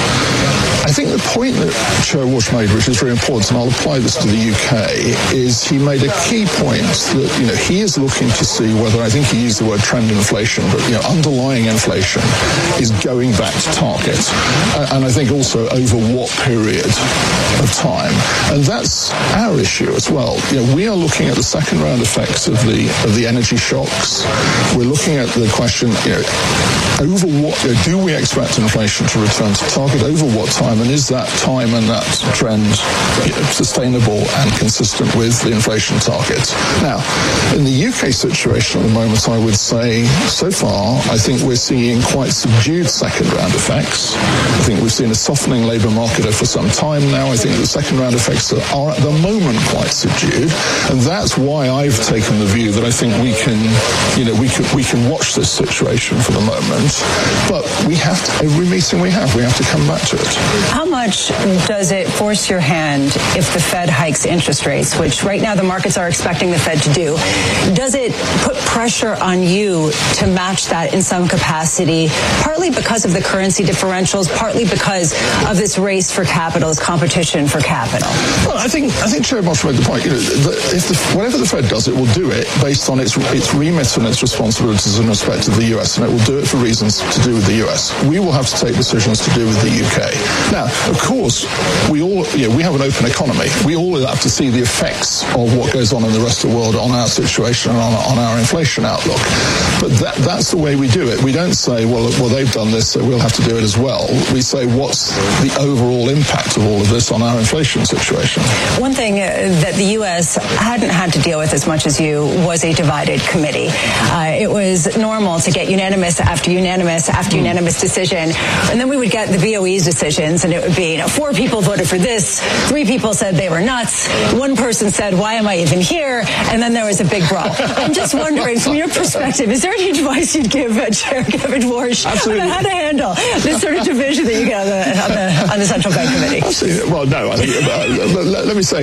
I think the point that Chair Walsh made, which is very important, and I'll apply this to the U K, is he made a key point that you know he is looking to see whether, I think he used the word trend inflation, but you know underlying inflation is going back to target, uh, and I think also over over what period of time. And that's our issue as well. You know, we are looking at the second round effects of the of the energy shocks. We're looking at the question, you know, over what, you know, do we expect inflation to return to target, over what time, and is that time and that trend you know, sustainable and consistent with the inflation target? Now, in the U K situation at the moment, I would say, so far, I think we're seeing quite subdued second round effects. I think we've seen a softening labour market for some time now. I think the second round effects are at the moment quite subdued, and that's why I've taken the view that I think we can, you know, we can we can watch this situation for the moment, but we have to, every meeting we have, we have to come back to it. How much does it force your hand if the Fed hikes interest rates, which right now the markets are expecting the Fed to do? Does it put pressure on you to match that in some capacity, partly because of the currency differentials, partly because of this race for capital, this competition for capital? Well, I think I think Chair Walsh made the point. You know, that if the, whatever the Fed does, it will do it based on its its remit and its responsibilities in respect to the U S, and it will do it for reasons to do with the U S. We will have to take decisions to do with the U K. Now, of course, we all you know, we have an open economy. We all have to see the effects of what goes on in the rest of the world on our situation and on, on our inflation outlook. But that that's the way we do it. We don't say, well, well, they've done this, so we'll have to do it as well. We say, what's the overall impact of all of this on our inflation situation? One thing that the U S hadn't had to deal with as much as you was a divided committee. Uh, it was normal to get unanimous after unanimous after mm. unanimous decision, and then we would get the B O E's decisions, and it would be, you know, four people voted for this, three people said they were nuts, one person said, why am I even here? And then there was a big brawl. I'm just wondering, from your perspective, is there any advice you'd give uh, Chair Kevin Warsh on how to handle this sort of division that you get on the, on the, on the Central Bank Committee? Absolutely. Well, no, I think, uh, let, let me say,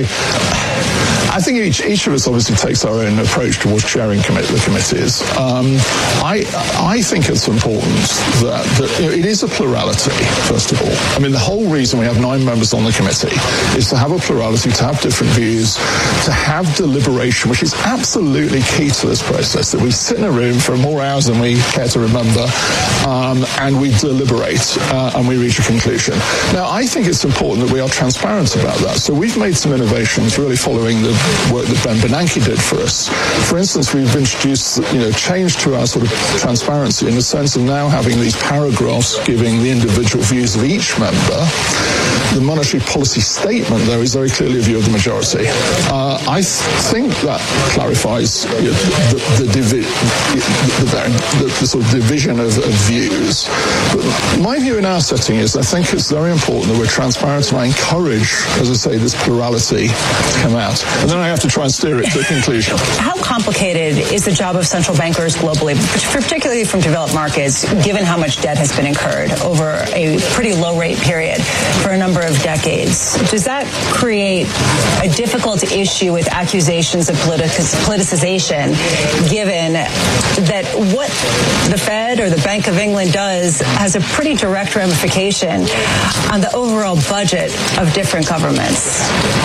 I think each each of us obviously takes our own approach towards chairing commit, the committees. Um, I I think it's important that, that you know, it is a plurality, first of all. I mean, the whole reason we have nine members on the committee is to have a plurality, to have different views, to have deliberation, which is absolutely key to this process, that we sit in a room for more hours than we care to remember, um, and we deliberate, uh, and we reach a conclusion. Now, I think it's important that we are transparent about that. So we've made some innovations really following the work that Ben Bernanke did for us. For instance, we've introduced, you know, change to our sort of transparency in the sense of now having these paragraphs giving the individual views of each member. The monetary policy statement, though, is very clearly a view of the majority. Uh, I th- think that clarifies you know, the, the, divi- the, the, the sort of division of, of views. But my view in our setting is I think it's very important that we're transparent, and I encourage, as I say, this plurality to come out. And then I have to try and steer it to a conclusion. How complicated is the job of central bankers globally, particularly from developed markets, given how much debt has been incurred over a pretty low rate period for a number of decades. Does that create a difficult issue with accusations of politic- politicization, given that what the Fed or the Bank of England does has a pretty direct ramification on the overall budget of different governments?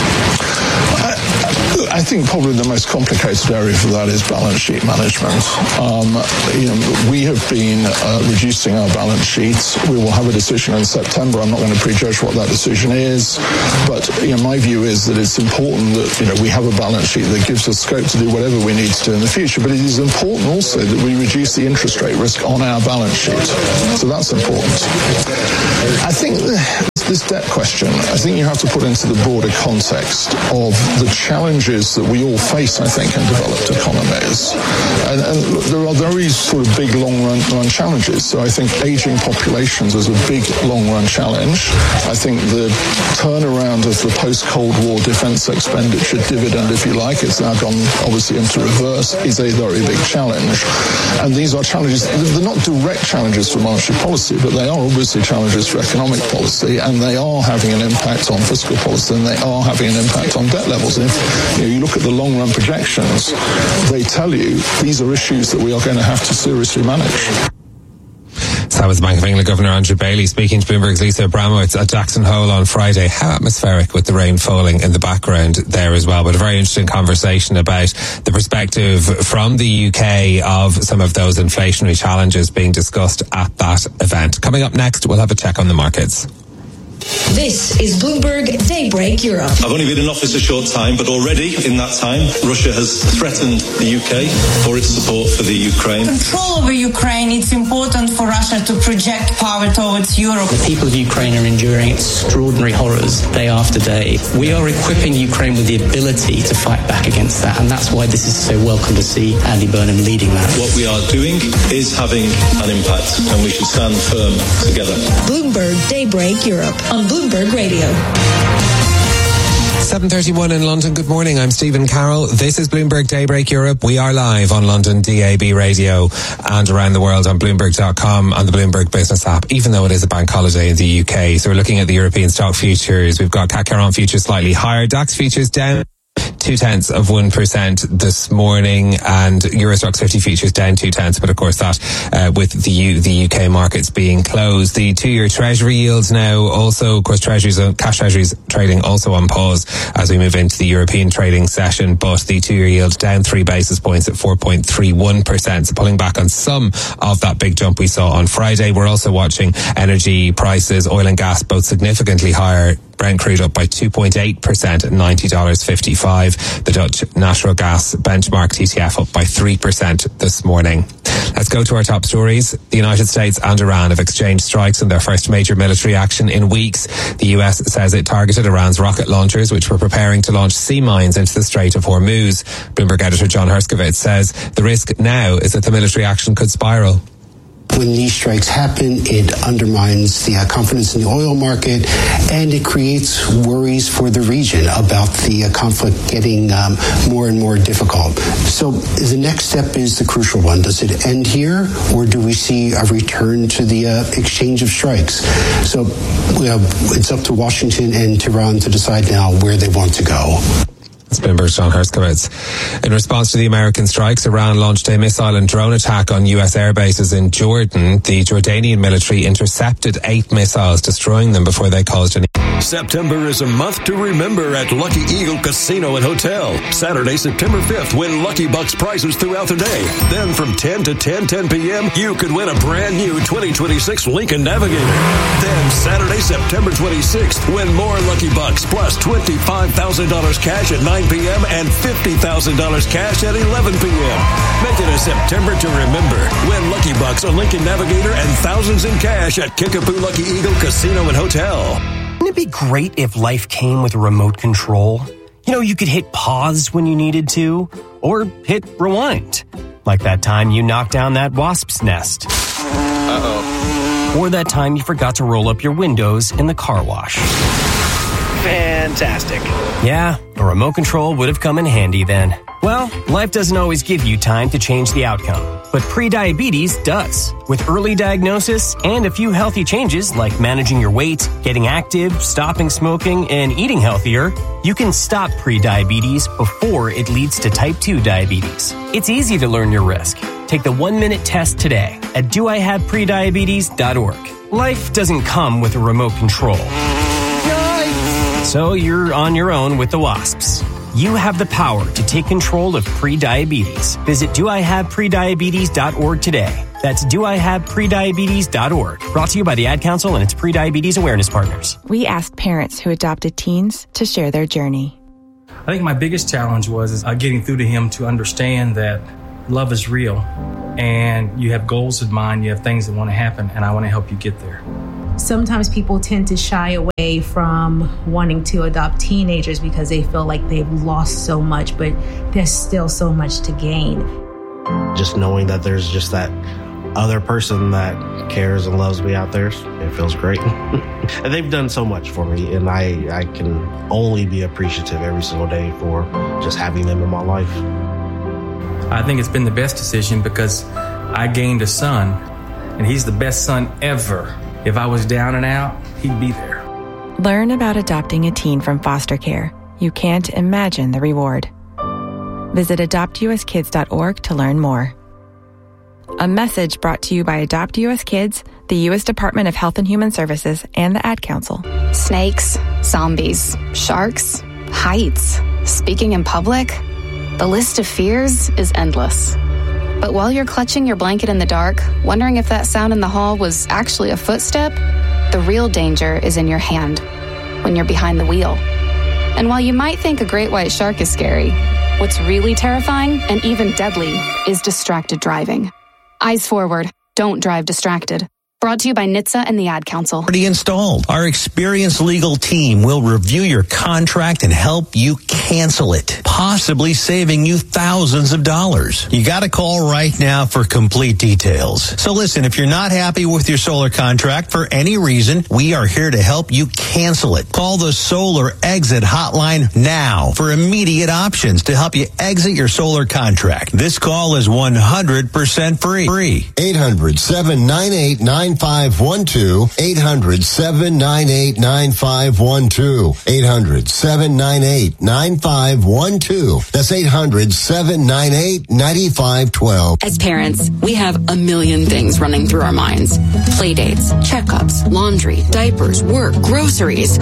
I think probably the most complicated area for that is balance sheet management. Um, you know, we have been uh, reducing our balance sheets. We will have a decision in September. I'm not going to prejudge what that decision is, but you know, my view is that it's important that you know we have a balance sheet that gives us scope to do whatever we need to do in the future. But it is important also that we reduce the interest rate risk on our balance sheet. So that's important. I think this debt question, I think you have to put into the broader context of the challenges that we all face, I think, in developed economies. And, and there are very sort of big long-run run challenges. So I think aging populations is a big long-run challenge. I think the turnaround of the post-Cold War defense expenditure dividend, if you like, it's now gone obviously into reverse, is a very big challenge. And these are challenges, they're not direct challenges for monetary policy, but they are obviously challenges for economic policy, and they are having an impact on fiscal policy, and they are having an impact on debt levels. And if you know, you look at the long-run projections, they tell you these are issues that we are going to have to seriously manage. So that was Bank of England Governor Andrew Bailey speaking to Bloomberg's Lisa Abramowitz at Jackson Hole on Friday. How atmospheric with the rain falling in the background there as well. But a very interesting conversation about the perspective from the U K of some of those inflationary challenges being discussed at that event. Coming up next, we'll have a check on the markets. This is Bloomberg Daybreak Europe. I've only been in office a short time, but already in that time, Russia has threatened the U K for its support for the Ukraine. Control over Ukraine, it's important for Russia to project power towards Europe. The people of Ukraine are enduring extraordinary horrors day after day. We are equipping Ukraine with the ability to fight back against that, and that's why this is so welcome to see Andy Burnham leading that. What we are doing is having an impact, and we should stand firm together. Bloomberg Daybreak Europe on Bloomberg Radio. seven thirty-one in London. Good morning. I'm Stephen Carroll. This is Bloomberg Daybreak Europe. We are live on London D A B radio and around the world on Bloomberg dot com on the Bloomberg Business app, even though it is a bank holiday in the U K. So we're looking at the European stock futures. We've got C A C Caron futures slightly higher. DAX futures down two tenths of one percent this morning, and Eurostoxx fifty futures down two tenths. But of course, that uh, with the U, the U K markets being closed, the two-year Treasury yields now also, of course, Treasuries, uh, cash Treasuries trading also on pause as we move into the European trading session. But the two-year yield down three basis points at four point three one percent, so pulling back on some of that big jump we saw on Friday. We're also watching energy prices, oil and gas, both significantly higher. Brent crude up by two point eight percent at ninety dollars fifty-five. The Dutch natural gas benchmark T T F up by three percent this morning. Let's go to our top stories. The United States and Iran have exchanged strikes in their first major military action in weeks. The U S says it targeted Iran's rocket launchers, which were preparing to launch sea mines into the Strait of Hormuz. Bloomberg editor John Herskovitz says the risk now is that the military action could spiral. When these strikes happen, it undermines the uh, confidence in the oil market, and it creates worries for the region about the uh, conflict getting um, more and more difficult. So the next step is the crucial one. Does it end here, or do we see a return to the uh, exchange of strikes? So uh, it's up to Washington and Tehran to decide now where they want to go. It's Bloomberg's John Herskovitz. In response to the American strikes, Iran launched a missile and drone attack on U S air bases in Jordan. The Jordanian military intercepted eight missiles, destroying them before they caused any... September is a month to remember at Lucky Eagle Casino and Hotel. Saturday, September fifth, win Lucky Bucks prizes throughout the day. Then from ten to ten ten p.m., you could win a brand new twenty twenty-six Lincoln Navigator. Then Saturday, September twenty-sixth, win more Lucky Bucks plus twenty-five thousand dollars cash at nine p.m. and fifty thousand dollars cash at eleven p.m. Make it a September to remember. Win Lucky Bucks, a Lincoln Navigator, and thousands in cash at Kickapoo Lucky Eagle Casino and Hotel. Wouldn't it be great if life came with a remote control? You know, you could hit pause when you needed to, or hit rewind. Like that time you knocked down that wasp's nest. Uh-oh. Or that time you forgot to roll up your windows in the car wash. fantastic. Yeah, a remote control would have come in handy then. Well, life doesn't always give you time to change the outcome, but prediabetes does. With early diagnosis and a few healthy changes like managing your weight, getting active, stopping smoking, and eating healthier, you can stop prediabetes before it leads to type two diabetes. It's easy to learn your risk. Take the one-minute test today at do I have prediabetes dot org. Life doesn't come with a remote control. So you're on your own with the WASPs. You have the power to take control of prediabetes. Visit do I have prediabetes dot org today. That's do I have prediabetes dot org. Brought to you by the Ad Council and its prediabetes awareness partners. We asked parents who adopted teens to share their journey. I think my biggest challenge was is, uh, getting through to him to understand that love is real and you have goals in mind, you have things that want to happen, and I want to help you get there. Sometimes people tend to shy away from wanting to adopt teenagers because they feel like they've lost so much, but there's still so much to gain. Just knowing that there's just that other person that cares and loves me out there, it feels great. And they've done so much for me, and I, I can only be appreciative every single day for just having them in my life. I think it's been the best decision because I gained a son, and he's the best son ever. If I was down and out, he'd be there. Learn about adopting a teen from foster care. You can't imagine the reward. Visit adopt u s kids dot org to learn more. A message brought to you by Adopt U S Kids, the U S Department of Health and Human Services, and the Ad Council. Snakes, zombies, sharks, heights, speaking in public. The list of fears is endless. But while you're clutching your blanket in the dark, wondering if that sound in the hall was actually a footstep, the real danger is in your hand, when you're behind the wheel. And while you might think a great white shark is scary, what's really terrifying and even deadly is distracted driving. Eyes forward. Don't drive distracted. Brought to you by N H T S A and the Ad Council. Already installed. Our experienced legal team will review your contract and help you cancel it, possibly saving you thousands of dollars. You got to call right now for complete details. So listen, if you're not happy with your solar contract for any reason, we are here to help you cancel it. Call the Solar Exit Hotline now for immediate options to help you exit your solar contract. This call is one hundred percent free. Free. eight hundred, seven nine eight, nine five one two. eight hundred, seven nine eight, nine five one two. eight hundred, seven nine eight, nine five one two. That's eight hundred, seven nine eight, nine five one two. As parents, we have a million things running through our minds. Play dates, checkups, laundry, diapers, work, groceries.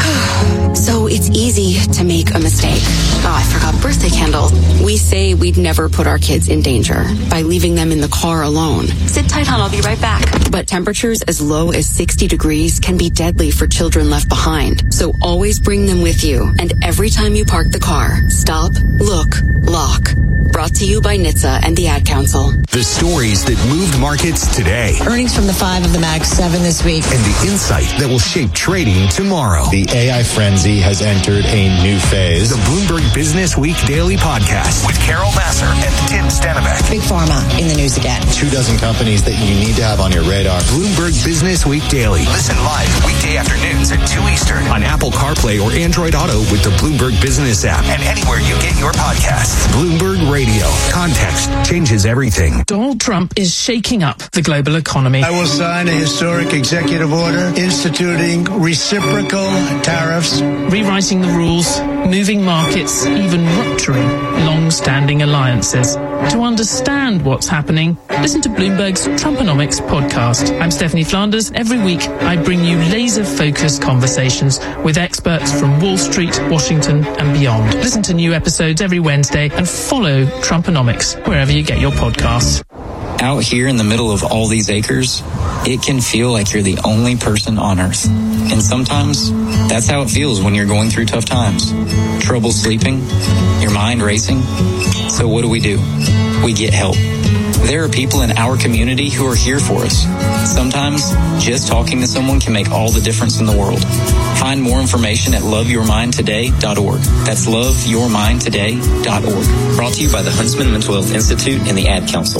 So it's easy to make a mistake. Oh, I forgot birthday candles. We say we'd never put our kids in danger by leaving them in the car alone. Sit tight, hon, I'll be right back. But temperatures as low as sixty degrees can be deadly for children left behind. So always bring them with you. And every time you park the car, stop, look, lock. Brought to you by N H T S A and the Ad Council. The stories that moved markets today. Earnings from the five of the Mag seven this week. And the insight that will shape trading tomorrow. The A I frenzy has entered a new phase. The Bloomberg Business Week Daily Podcast with Carol Massar and Tim Stenbeck. Big Pharma in the news again. Two dozen companies that you need to have on your radar. Bloomberg Business Week Daily. Listen live weekday afternoons at two Eastern on Apple CarPlay or Android Auto with the Bloomberg Business app and anywhere you get your podcasts. Bloomberg Radio. Context changes everything. Donald Trump is shaking up the global economy. I will sign a historic executive order instituting reciprocal tariffs, rewriting the rules, moving markets, even rupturing long-standing alliances. To understand what's happening, listen to Bloomberg's Trumponomics podcast. I'm Stephanie Flanders. Every week, I bring you laser-focused conversations with experts from Wall Street, Washington, and beyond. Listen to new episodes every Wednesday and follow Trumponomics wherever you get your podcasts. Out here in the middle of all these acres, it can feel like you're the only person on Earth. And sometimes, that's how it feels when you're going through tough times. Trouble sleeping, your mind racing. So what do we do? We get help. There are people in our community who are here for us. Sometimes, just talking to someone can make all the difference in the world. Find more information at love your mind today dot org. That's love your mind today dot org. Brought to you by the Huntsman Mental Health Institute and the Ad Council.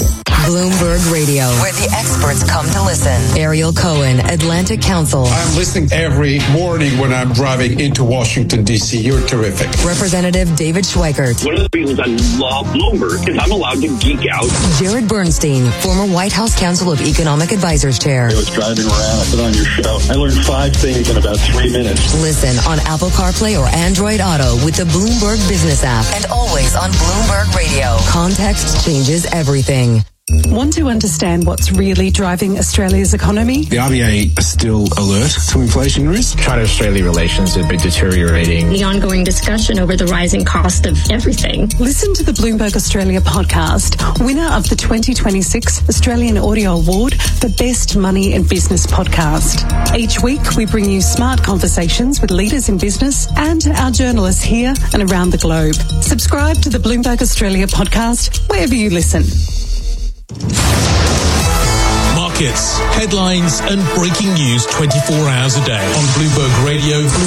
Bloomberg Radio, where the experts come to listen. Ariel Cohen, Atlantic Council. I'm listening every morning when I'm driving into Washington, D C. You're terrific. Representative David Schweikert. One of the reasons I love Bloomberg is I'm allowed to geek out. Jared Bernstein, former White House Council of Economic Advisors Chair. I was driving around, I put on your show. I learned five things in about three minutes. Listen on Apple CarPlay or Android Auto with the Bloomberg Business app, and always on Bloomberg Radio. Context changes everything. Want to understand what's really driving Australia's economy? The R B A are still alert to inflation risk. China-Australia relations have been deteriorating. The ongoing discussion over the rising cost of everything. Listen to the Bloomberg Australia podcast, winner of the twenty twenty-six Australian Audio Award for Best Money and Business Podcast. Each week, we bring you smart conversations with leaders in business and our journalists here and around the globe. Subscribe to the Bloomberg Australia podcast wherever you listen. Markets, headlines and breaking news twenty-four hours a day on Bloomberg Radio,